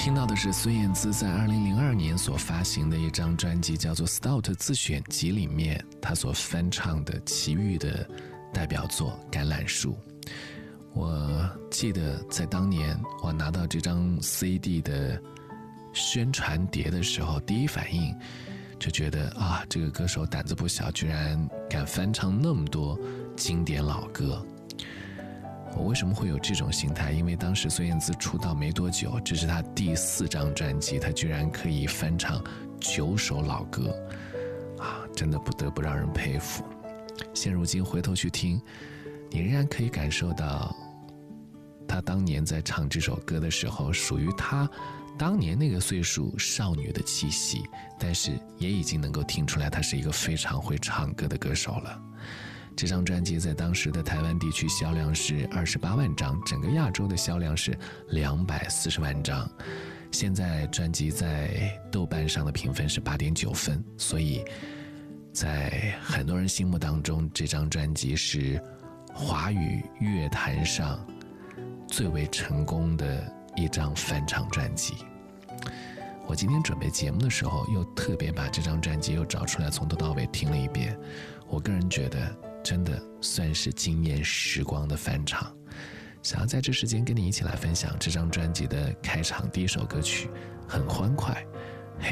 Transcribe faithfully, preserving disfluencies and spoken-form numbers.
听到的是孙燕姿在二零零二年所发行的一张专辑，叫做《Stout 自选集》里面，她所翻唱的齐豫的代表作《橄榄树》。我记得在当年我拿到这张 C D 的宣传碟的时候，第一反应就觉得啊，这个歌手胆子不小，居然敢翻唱那么多经典老歌。我为什么会有这种心态？因为当时孙燕姿出道没多久，这是她第四张专辑，她居然可以翻唱九首老歌啊，真的不得不让人佩服。现如今回头去听，你仍然可以感受到她当年在唱这首歌的时候，属于她当年那个岁数少女的气息，但是也已经能够听出来她是一个非常会唱歌的歌手了。这张专辑在当时的台湾地区销量是二十八万张，整个亚洲的销量是两百四十万张。现在专辑在豆瓣上的评分是八点九分，所以在很多人心目当中，这张专辑是华语乐坛上最为成功的一张翻唱专辑。我今天准备节目的时候，又特别把这张专辑又找出来，从头到尾听了一遍。我个人觉得真的算是惊艳时光的翻唱。想要在这时间跟你一起来分享这张专辑的开场第一首歌曲，很欢快，